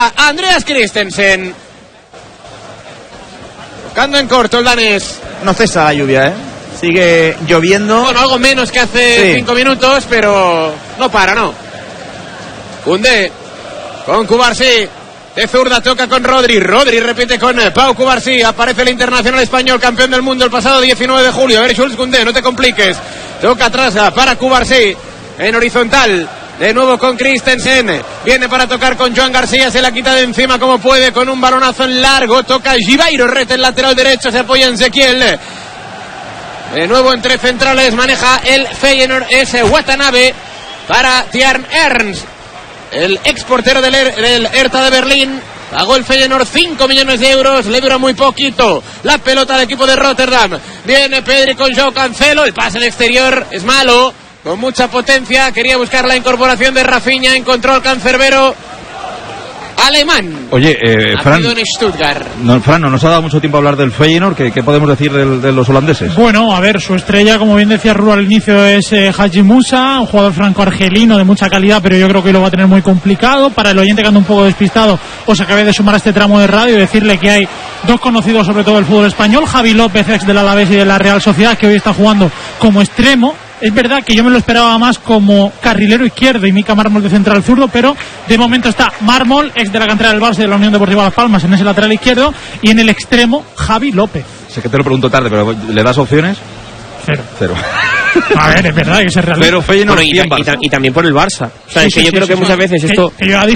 Andreas Christensen. Buscando en corto el danés. No cesa la lluvia, sigue lloviendo. Bueno, algo menos que hace 5 minutos, pero no para, ¿no? Koundé con Cubarsí. De zurda toca con Rodri. Rodri repite con Pau Cubarsí. Aparece el internacional español, campeón del mundo el pasado 19 de julio. A ver, Jules Koundé, no te compliques. Toca atrás para Cubarsí. En horizontal. De nuevo con Christensen. Viene para tocar con Joan García. Se la quita de encima como puede. Con un balonazo en largo. Toca Givairo. Rete el lateral derecho. Se apoya en Ezequiel. De nuevo entre centrales. Maneja el Feyenoord. Es Watanabe para Tjarn Ernst. El exportero del Hertha de Berlín. Pagó el Feyenoord 5 millones de euros. Le dura muy poquito la pelota al equipo de Rotterdam. Viene Pedri con Joao Cancelo. El pase al exterior es malo. Con mucha potencia. Quería buscar la incorporación de Rafinha. Encontró al cancerbero alemán. Oye, Fran, no nos ha dado mucho tiempo a hablar del Feyenoord. ¿Qué podemos decir de los holandeses? Bueno, a ver, su estrella, como bien decía Ru al inicio, es Haji Musa, un jugador franco-argelino de mucha calidad, pero yo creo que lo va a tener muy complicado. Para el oyente que anda un poco despistado, os acabé de sumar a este tramo de radio y decirle que hay dos conocidos sobre todo del fútbol español. Javi López, ex del Alavés y de la Real Sociedad, que hoy está jugando como extremo. Es verdad que yo me lo esperaba más como carrilero izquierdo y Mika Mármol de central zurdo, pero de momento está Mármol, ex de la cantera del Barça de la Unión Deportiva Las Palmas, en ese lateral izquierdo, y en el extremo Javi López. Sé que te lo pregunto tarde, pero ¿le das opciones? Cero. A ver, es verdad que se realiza. Pero Feyenoord y también por el Barça. O sea, es que yo creo que muchas veces esto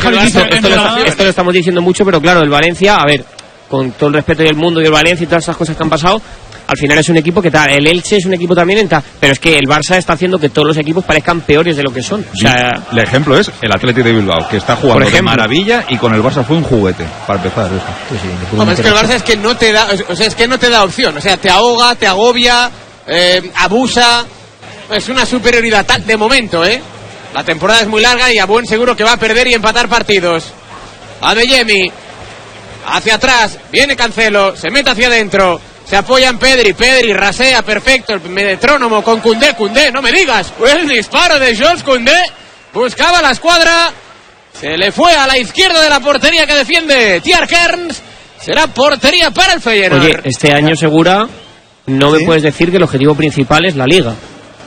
lo estamos diciendo mucho, pero claro, el Valencia, a ver, con todo el respeto del mundo y el Valencia y todas esas cosas que han pasado, al final es un equipo que tal, el Elche es un equipo también, pero es que el Barça está haciendo que todos los equipos parezcan peores de lo que son. O sea, el ejemplo es el Athletic de Bilbao, que está jugando de maravilla y con el Barça fue un juguete, para empezar eso. No, es que el Barça es que no te da, o sea, es que no te da opción, o sea, te ahoga, te agobia, abusa, es una superioridad tal de momento, La temporada es muy larga y a buen seguro que va a perder y empatar partidos. Adeyemi, hacia atrás, viene Cancelo, se mete hacia adentro. Se apoya en Pedri, rasea, perfecto, el metrónomo con Koundé, no me digas, el disparo de Jules Koundé, buscaba la escuadra, se le fue a la izquierda de la portería que defiende Tjarn Ernst, será portería para el Feyenoord. Oye, este año Segura, no me puedes decir que el objetivo principal es la Liga.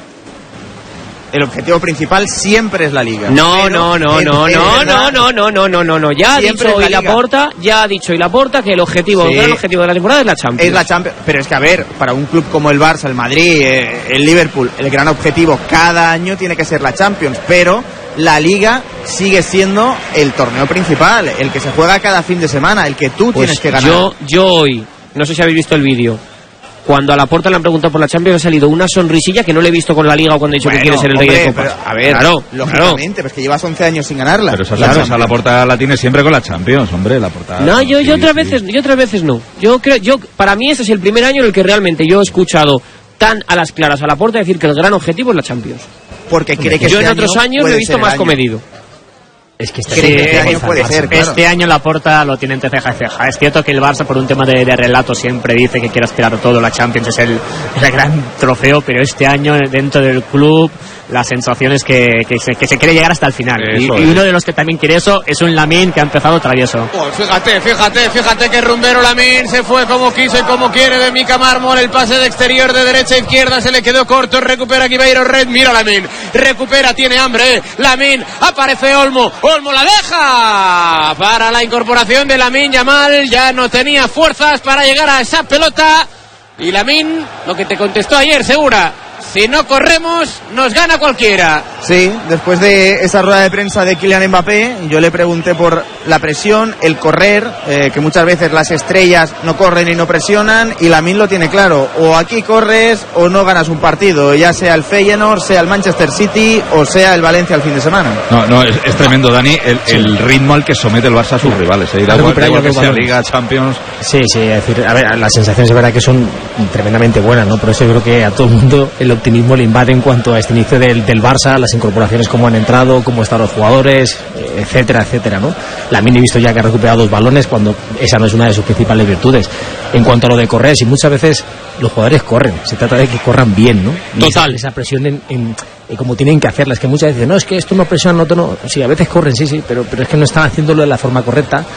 El objetivo principal siempre es la Liga. No. Ya ha dicho hoy Laporta que el gran objetivo de la temporada es la Champions. Es la Champions, pero es que a ver, para un club como el Barça, el Madrid, el Liverpool, el gran objetivo cada año tiene que ser la Champions, pero la Liga sigue siendo el torneo principal, el que se juega cada fin de semana, el que tú tienes que ganar. Yo hoy, no sé si habéis visto el vídeo, cuando a Laporta le han preguntado por la Champions ha salido una sonrisilla que no le he visto con la Liga o cuando he dicho que quiere ser el rey de copas. A ver, lógicamente, pero es que llevas 11 años sin ganarla. Pero esa Laporta la tiene siempre con la Champions, hombre, Laporta. No, yo otras veces no. Yo para mí ese es el primer año en el que realmente yo he escuchado tan a las claras a Laporta decir que el gran objetivo es la Champions. Porque cree que yo en otros años lo he visto más comedido. Es que este año Laporta lo tiene entre ceja y ceja. Es cierto que el Barça, por un tema de relato, siempre dice que quiere aspirar a todo. La Champions es el gran trofeo, pero este año dentro del club la sensación es que se quiere llegar hasta el final. Y uno de los que también quiere eso es un Lamine que ha empezado travieso. Fíjate que rumbero Lamine se fue como quiso y como quiere de Mika Mármol. El pase de exterior de derecha a izquierda se le quedó corto. Recupera Givairo Red. Mira Lamine. Recupera, tiene hambre. Lamine, aparece Olmo la deja para la incorporación de Lamine Yamal. Ya no tenía fuerzas para llegar a esa pelota. Y Lamine, lo que te contestó ayer, Segura: si no corremos, nos gana cualquiera. Sí, después de esa rueda de prensa de Kylian Mbappé, yo le pregunté por la presión, el correr, que muchas veces las estrellas no corren y no presionan, y Lamine lo tiene claro: o aquí corres o no ganas un partido, ya sea el Feyenoord, sea el Manchester City o sea el Valencia el fin de semana. No, es tremendo, Dani, el ritmo al que somete el Barça a sus rivales, da igual que sea Liga, Champions. Sí, es decir, a ver, las sensaciones de verdad que son tremendamente buenas, ¿no? Por eso yo creo que a todo el mundo el optimismo le invade en cuanto a este inicio del Barça, las incorporaciones, cómo han entrado, cómo están los jugadores, etcétera, etcétera, ¿no? Lamine he visto ya que ha recuperado 2 balones cuando esa no es una de sus principales virtudes. En cuanto a lo de correr, si muchas veces los jugadores corren, se trata de que corran bien, ¿no? Total. Esa presión en como tienen que hacerla, es que muchas veces dicen, no, es que esto no presiona, no, sí, a veces corren, sí, pero es que no están haciéndolo de la forma correcta,